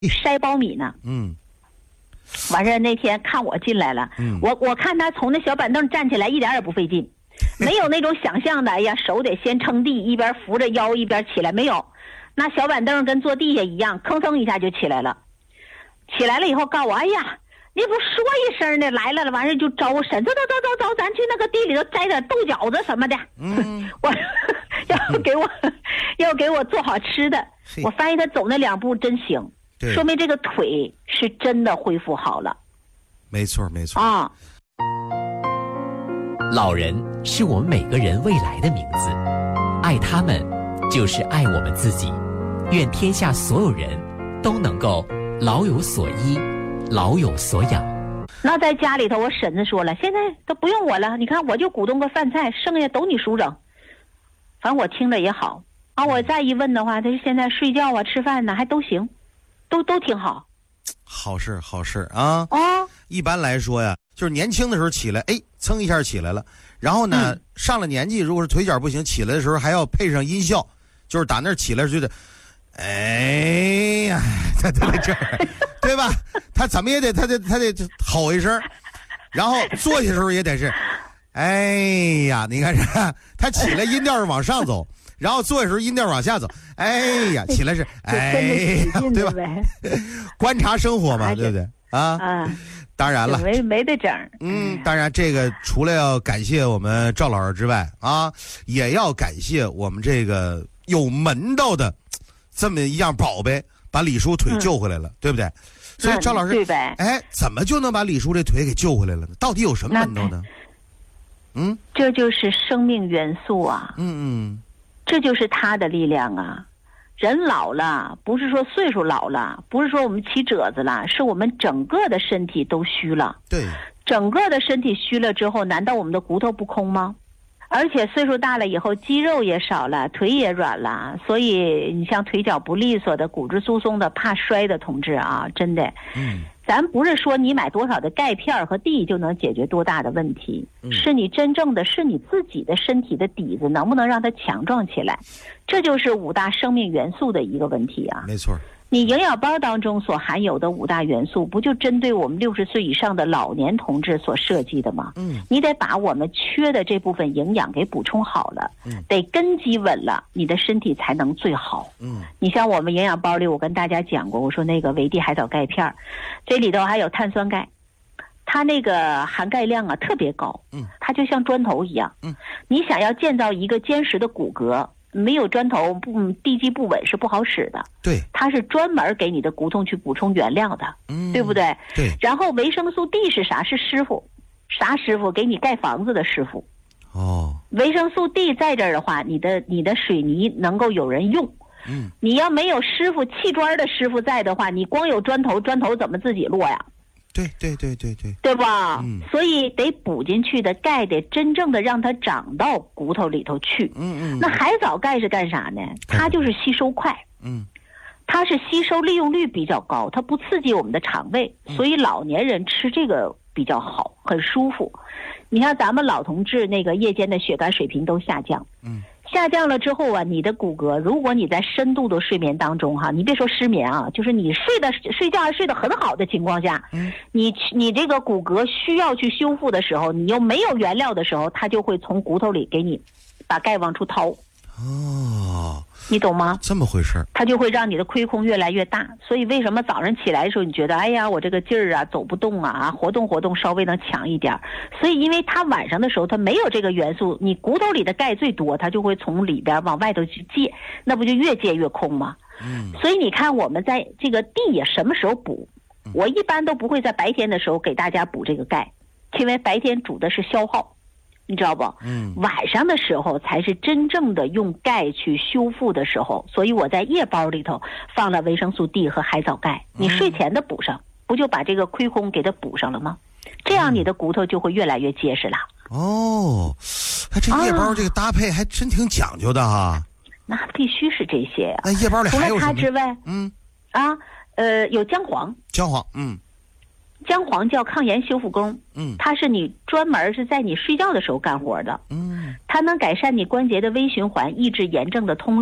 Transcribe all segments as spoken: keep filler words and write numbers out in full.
筛苞米呢。 嗯， 完事儿那天看我进来了， 嗯、 我我看他从那小板凳站起来一点也不费劲，没有那种想象的，哎呀手得先撑地，一边扶着腰一边起来，没有，那小板凳跟坐地下一样，吭哧一下就起来了。起来了以后告我，哎呀，你不说一声呢，来了了，完事就招我婶，走走走走走，咱去那个地里头摘点豆角子什么的。 嗯， 我要给我要给我做好吃的。我发现他走那两步真行，说明这个腿是真的恢复好了。 没错没错啊。 老人是我们每个人未来的名字，爱他们就是爱我们自己。愿天下所有人都能够老有所依，老有所养。 那在家里头，我婶子说了，现在都不用我了，你看我就鼓动个饭菜，剩下都你叔整。反正我听着也好啊。我再一问的话，他是现在睡觉啊、吃饭呢，还都行，都都挺好。 好事好事啊！ 啊， 一般来说呀，就是年轻的时候起来，哎，噌一下起来了。然后呢，嗯、上了年纪，如果是腿脚不行，起来的时候还要配上音效，就是打那儿起来就得，哎呀，他他在这儿，对吧？他怎么也得他得他得吼一声，然后坐下的时候也得是，哎呀，你看这，他起来音调是往上走。然后坐的时候音调往下走，哎呀，起来是哎呀，对吧？观察生活嘛，对不对啊？啊，当然了， 没没得整。 嗯，当然这个除了要感谢我们赵老师之外啊，也要感谢我们这个有门道的这么一样宝贝，把李叔腿救回来了，嗯、对不对？所以赵老师， 对呗？ 哎，怎么就能把李叔这腿给救回来了呢？到底有什么门道呢？嗯， 这就是生命元素啊。 嗯嗯。 这就是他的力量啊！人老了，不是说岁数老了，不是说我们起褶子了，是我们整个的身体都虚了。 对， 整个的身体虚了之后，难道我们的骨头不空吗？而且岁数大了以后，肌肉也少了，腿也软了，所以你像腿脚不利索的、骨质疏松的、怕摔的同志啊，真的， 嗯， 咱不是说你买多少的钙片和地就能解决多大的问题， 嗯、 是你真正的是你自己的身体的底子能不能让它强壮起来，这就是五大生命元素的一个问题啊。 没错。 你营养包当中所含有的五大元素，不就针对我们六十岁以上的老年同志所设计的吗？ 嗯， 你得把我们缺的这部分营养给补充好了， 嗯， 得根基稳了，你的身体才能最好。 嗯， 你像我们营养包里，我跟大家讲过，我说那个维 D 海藻钙片，这里头还有碳酸钙，它那个含钙量啊特别高， 嗯， 它就像砖头一样， 嗯， 你想要建造一个坚实的骨骼。没有砖头不地基不稳是不好使的， 对， 它是专门给你的骨头去补充原料的， 嗯， 对不对？ 对。 然后维生素 D 是啥？是师傅，啥师傅？给你盖房子的师傅。 哦。 维生素 D 在这儿的话，你的你的水泥能够有人用。 嗯。 你要没有师傅砌砖的师傅在的话，你光有砖头，砖头怎么自己落呀？ 对对对对对， 对吧？ 嗯， 所以得补进去的钙得真正的让它长到骨头里头去。 嗯嗯。 那海藻钙是干啥呢？它就是吸收快。 嗯。 它是吸收利用率比较高，它不刺激我们的肠胃，所以老年人吃这个比较好，很舒服。你看咱们老同志那个夜间的血钙水平都下降。 嗯。 下降了之后啊，你的骨骼，如果你在深度的睡眠当中哈，你别说失眠啊，就是你睡的睡觉还睡得很好的情况下， 嗯， 你你这个骨骼需要去修复的时候，你又没有原料的时候，它就会从骨头里给你把钙往出掏。 哦， 你懂吗？ 这么回事， 它就会让你的亏空越来越大。所以为什么早上起来的时候，你觉得哎呀，我这个劲儿啊，走不动啊，活动活动稍微能强一点。所以因为它晚上的时候它没有这个元素，你骨头里的钙最多，它就会从里边往外头去借，那不就越借越空吗？ 嗯。 所以你看我们在这个地也什么时候补？我一般都不会在白天的时候给大家补这个钙，因为白天主的是消耗。你知道不？ 嗯， 晚上的时候才是真正的用钙去修复的时候，所以我在夜包里头放了维生素 D 和海藻钙，你睡前的补上，嗯、不就把这个亏空给它补上了吗？这样你的骨头就会越来越结实了。 哦，它这夜包这个搭配还真挺讲究的哈。啊、 那必须是这些呀、啊。 那夜包里还有什么？ 除了它之外， 嗯， 啊，呃，有姜黄。 姜黄，嗯。 姜黄叫抗炎修复功， 嗯， 它是你专门是在你睡觉的时候干活的， 嗯， 它能改善你关节的微循环，抑制炎症的通路，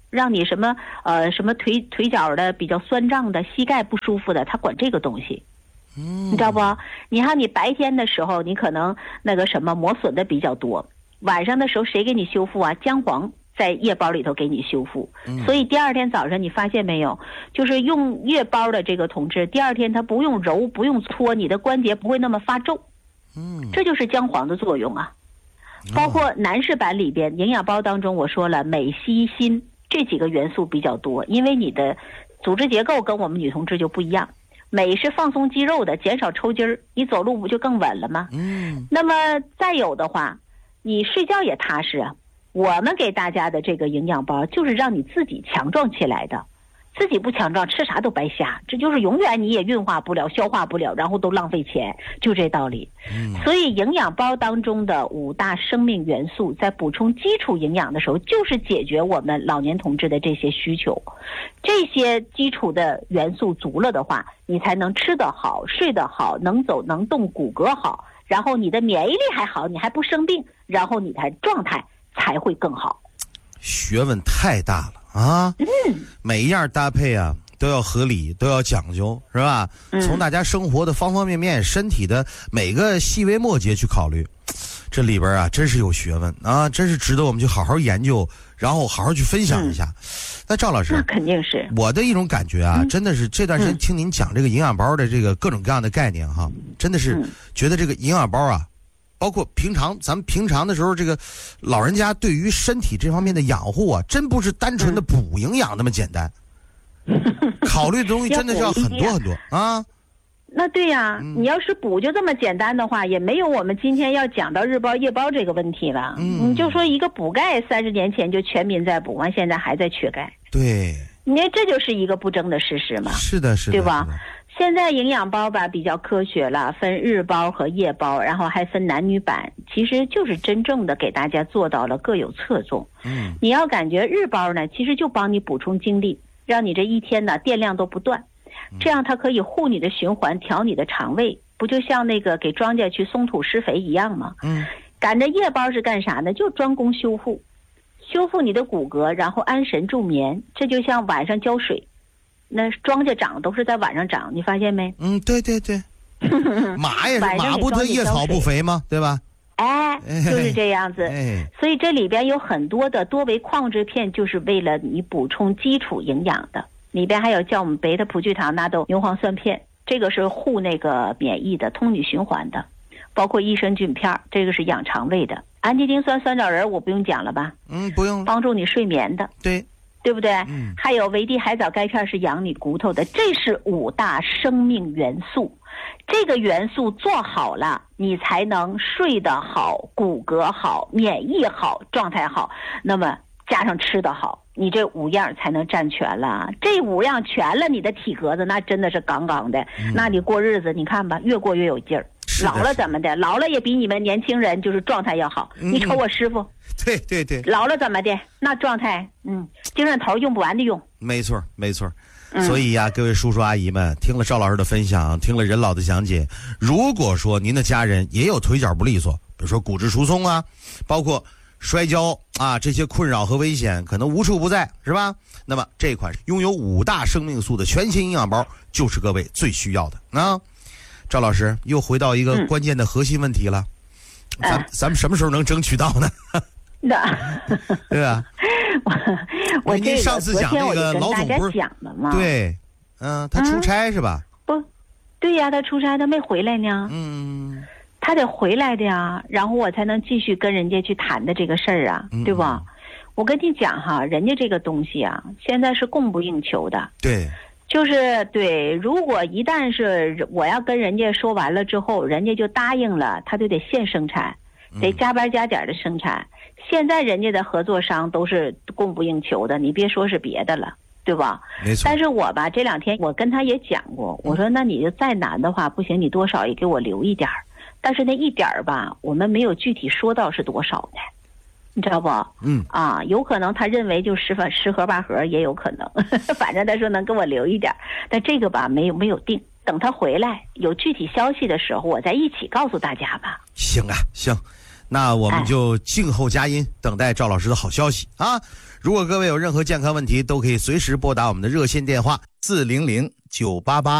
让你什么呃什么腿腿脚的比较酸胀的、膝盖不舒服的，他管这个东西。 嗯， 你知道不？你看你白天的时候，你可能那个什么磨损的比较多，晚上的时候谁给你修复啊？姜黄在夜包里头给你修复。 嗯、 所以第二天早上你发现没有，就是用夜包的这个同志，第二天他不用揉不用搓，你的关节不会那么发皱。 嗯， 这就是姜黄的作用啊。包括男士版里边营养包当中，我说了镁硒锌这几个元素比较多，因为你的组织结构跟我们女同志就不一样。镁是放松肌肉的，减少抽筋儿，你走路不就更稳了吗？ 嗯。 那么再有的话，你睡觉也踏实啊。我们给大家的这个营养包就是让你自己强壮起来的，自己不强壮吃啥都白瞎，这就是永远你也运化不了、消化不了，然后都浪费钱，就这道理。 嗯。 所以营养包当中的五大生命元素，在补充基础营养的时候，就是解决我们老年同志的这些需求。这些基础的元素足了的话，你才能吃得好、睡得好、能走能动、骨骼好，然后你的免疫力还好，你还不生病，然后你才状态才会更好。 学问太大了啊！ 嗯， 每一样搭配啊都要合理，都要讲究，是吧？ 嗯、 从大家生活的方方面面、身体的每个细微末节去考虑，这里边啊真是有学问啊，真是值得我们去好好研究，然后好好去分享一下。嗯、那赵老师， 那肯定是我的一种感觉啊， 嗯、 真的是这段时间听您讲这个营养包的这个各种各样的概念哈，真的是觉得这个营养包啊。包括平常咱们平常的时候，这个老人家对于身体这方面的养护啊，真不是单纯的补营养那么简单，嗯、考虑的东西真的是要很多很多啊。 那对呀、啊，嗯、你要是补就这么简单的话，也没有我们今天要讲到日包夜包这个问题了。嗯，你就说一个补钙，三十年前就全民在补，完现在还在缺钙。 对， 你看这就是一个不争的事实嘛。 是的，是的， 对吧？现在营养包吧比较科学了，分日包和夜包，然后还分男女版，其实就是真正的给大家做到了各有侧重。 嗯， 你要感觉日包呢，其实就帮你补充精力，让你这一天呢电量都不断，这样它可以护你的循环，调你的肠胃，不就像那个给庄稼去松土施肥一样吗？ 嗯， 赶着夜包是干啥呢？就专攻修复，修复你的骨骼，然后安神助眠，这就像晚上浇水。那庄稼长都是在晚上长，你发现没？ 嗯，对对对，马也是马不得夜草不肥吗？对吧？ 哎，就是这样子。 哎， 所以这里边有很多的多维矿质片，就是为了你补充基础营养的。里边还有叫我们贝塔葡聚糖纳豆牛磺酸片，这个是护那个免疫的、通你循环的。包括益生菌片，这个是养肠胃的。氨基丁酸酸枣仁我不用讲了吧？ 嗯，不用。 帮助你睡眠的。 对。 对不对？ 嗯， 还有维 D 海藻钙片是养你骨头的，这是五大生命元素。这个元素做好了，你才能睡得好、骨骼好、免疫好、状态好。那么加上吃得好，你这五样才能占全了。这五样全了，你的体格子那真的是杠杠的。嗯、那你过日子，你看吧，越过越有劲儿。老了怎么的？老了也比你们年轻人就是状态要好。嗯、你瞅我师傅。 对对对， 老了怎么的？那状态，嗯，精神头用不完的用。 没错，没错。嗯、所以呀、啊，各位叔叔阿姨们，听了赵老师的分享，听了任老的讲解，如果说您的家人也有腿脚不利索，比如说骨质疏松啊，包括摔跤啊这些困扰和危险，可能无处不在，是吧？那么这款拥有五大生命素的全新营养包，就是各位最需要的啊。赵老师又回到一个关键的核心问题了，嗯、咱咱们什么时候能争取到呢？对吧？ 我我这个上次讲那个老总不是讲了吗？ 对，嗯、呃，他出差是吧？ 不，对呀，他出差，他没回来呢。 嗯， 他得回来的呀，然后我才能继续跟人家去谈的这个事儿啊， 嗯、 对吧？我跟你讲哈，人家这个东西啊，现在是供不应求的。 对。 就是对，如果一旦是我要跟人家说完了之后，人家就答应了，他就得现生产，得加班加点的生产。嗯、现在人家的合作商都是供不应求的，你别说是别的了，对吧？ 没错。 但是我吧，这两天我跟他也讲过，我说那你就再难的话，不行，你多少也给我留一点儿。但是那一点儿吧，我们没有具体说到是多少的。你知道不？ 嗯啊，有可能他认为就十份十盒八盒也有可能，反正他说能给我留一点，但这个吧没有没有定，等他回来有具体消息的时候，我再一起告诉大家吧。 行啊，行， 那我们就静候佳音，等待赵老师的好消息啊！如果各位有任何健康问题，都可以随时拨打我们的热线电话四零零九八八